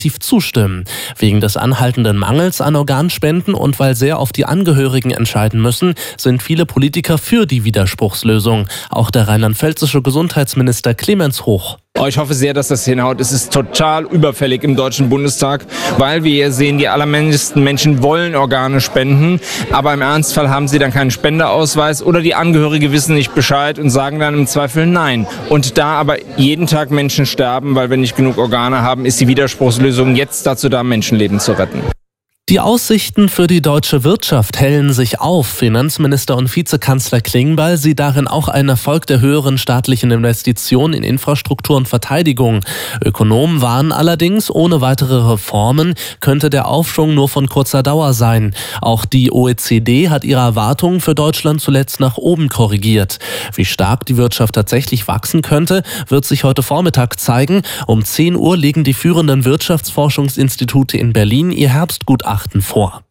zustimmen. Wegen des anhaltenden Mangels an Organspenden und weil sehr auf die Angehörigen entscheiden müssen, sind viele Politiker für die Widerspruchslösung. Auch der rheinland-pfälzische Gesundheitsminister Clemens Hoch. Ich hoffe sehr, dass das hinhaut. Es ist total überfällig im Deutschen Bundestag, weil wir hier sehen, die allermeisten Menschen wollen Organe spenden, aber im Ernstfall haben sie dann keinen Spendeausweis oder die Angehörige wissen nicht Bescheid und sagen dann im Zweifel nein. Und da aber jeden Tag Menschen sterben, weil wir nicht genug Organe haben, ist die Widerspruchslösung jetzt dazu da, Menschenleben zu retten. Die Aussichten für die deutsche Wirtschaft hellen sich auf. Finanzminister und Vizekanzler Klingbeil sieht darin auch einen Erfolg der höheren staatlichen Investitionen in Infrastruktur und Verteidigung. Ökonomen warnen allerdings, ohne weitere Reformen könnte der Aufschwung nur von kurzer Dauer sein. Auch die OECD hat ihre Erwartungen für Deutschland zuletzt nach oben korrigiert. Wie stark die Wirtschaft tatsächlich wachsen könnte, wird sich heute Vormittag zeigen. Um 10 Uhr legen die führenden Wirtschaftsforschungsinstitute in Berlin ihr Herbstgutachten vor.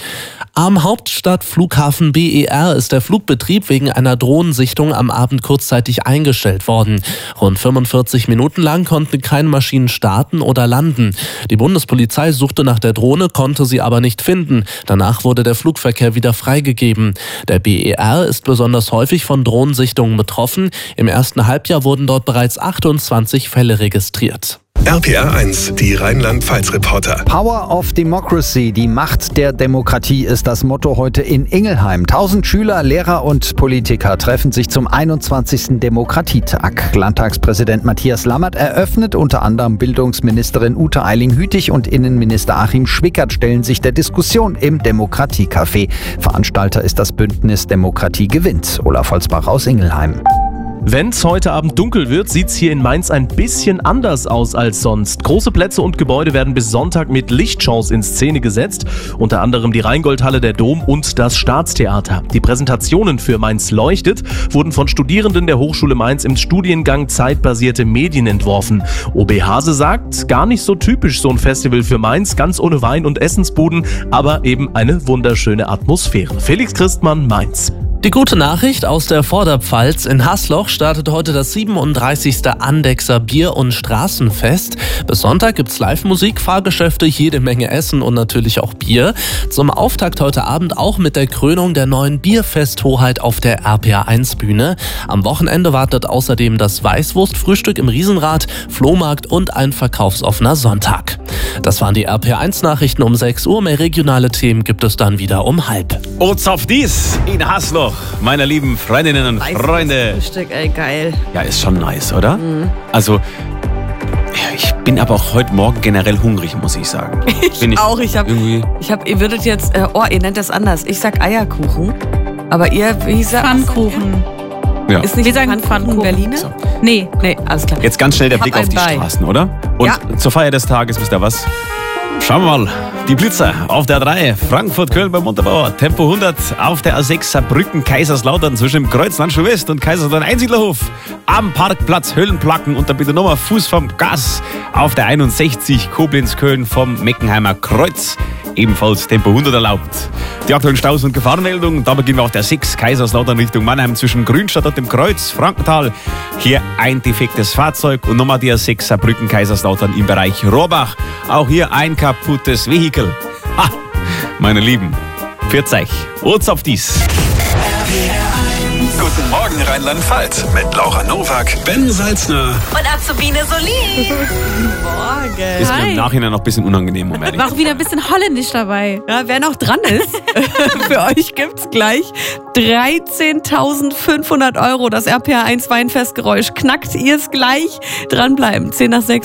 Am Hauptstadtflughafen BER ist der Flugbetrieb wegen einer Drohnensichtung am Abend kurzzeitig eingestellt worden. Rund 45 Minuten lang konnten keine Maschinen starten oder landen. Die Bundespolizei suchte nach der Drohne, konnte sie aber nicht finden. Danach wurde der Flugverkehr wieder freigegeben. Der BER ist besonders häufig von Drohnensichtungen betroffen. Im ersten Halbjahr wurden dort bereits 28 Fälle registriert. RPR1, die Rheinland-Pfalz-Reporter. Power of Democracy, die Macht der Demokratie ist das Motto heute in Ingelheim. 1000 Schüler, Lehrer und Politiker treffen sich zum 21. Demokratietag. Landtagspräsident Matthias Lammert eröffnet, unter anderem Bildungsministerin Ute Eiling-Hütig und Innenminister Achim Schwickert stellen sich der Diskussion im Demokratiecafé. Veranstalter ist das Bündnis Demokratie gewinnt. Olaf Holzbach aus Ingelheim. Wenn's heute Abend dunkel wird, sieht's hier in Mainz ein bisschen anders aus als sonst. Große Plätze und Gebäude werden bis Sonntag mit Lichtshows in Szene gesetzt. Unter anderem die Rheingoldhalle, der Dom und das Staatstheater. Die Präsentationen für Mainz leuchtet wurden von Studierenden der Hochschule Mainz im Studiengang Zeitbasierte Medien entworfen. OB Hase sagt, gar nicht so typisch so ein Festival für Mainz, ganz ohne Wein und Essensbuden, aber eben eine wunderschöne Atmosphäre. Felix Christmann, Mainz. Die gute Nachricht aus der Vorderpfalz: In Hasloch startet heute das 37. Andechser Bier- und Straßenfest. Bis Sonntag gibt's Live-Musik, Fahrgeschäfte, jede Menge Essen und natürlich auch Bier. Zum Auftakt heute Abend auch mit der Krönung der neuen Bierfesthoheit auf der RPR1-Bühne. Am Wochenende wartet außerdem das Weißwurstfrühstück im Riesenrad, Flohmarkt und ein verkaufsoffener Sonntag. Das waren die RPR1-Nachrichten um 6 Uhr. Mehr regionale Themen gibt es dann wieder um 12:30. O's auf dies in Hasloch, meine lieben Freundinnen und Freunde. Frühstück, ey, geil. Ja, ist schon nice, oder? Mhm. Also, ich bin aber auch heute Morgen generell hungrig, muss ich sagen. Ihr würdet jetzt, ihr nennt das anders. Ich sag Eierkuchen, aber ihr, wie sagt Pfannkuchen. Ja. Ist nicht Wir sagen Pfannkuchen Berliner? So. Nee, alles klar. Jetzt ganz schnell der Blick auf die Straßen, oder? Und zur Feier des Tages, wisst ihr was? Schauen wir mal, die Blitzer auf der 3, Frankfurt-Köln beim Montabaur, Tempo 100 auf der A6 Saarbrücken, Kaiserslautern zwischen dem Kreuz Landstuhl West und Kaiserslautern Einsiedlerhof, am Parkplatz Höllenplacken und dann bitte nochmal Fuß vom Gas auf der 61 Koblenz-Köln vom Meckenheimer Kreuz, ebenfalls Tempo 100 erlaubt. Die aktuellen Staus- und Gefahrenmeldungen, da beginnen wir auf der 6 Kaiserslautern Richtung Mannheim zwischen Grünstadt und dem Kreuz, Frankenthal. Hier ein defektes Fahrzeug und nochmal die A6 Saarbrücken, Kaiserslautern im Bereich Rohrbach. Auch hier ein kaputtes Vehikel. Ha, meine Lieben, pfiat euch. O's auf dies. Guten Morgen Rheinland-Pfalz mit Laura Nowak, Ben Salzner Und Azubine Solin. Morgen. Ist mir im Nachhinein noch ein bisschen unangenehm, um ehrlich. War auch wieder ein bisschen holländisch dabei. Ja, wer noch dran ist, für euch gibt's gleich 13.500 €. Das RPR1 Weinfestgeräusch. Knackt ihr es gleich? Dranbleiben. 10 nach 6.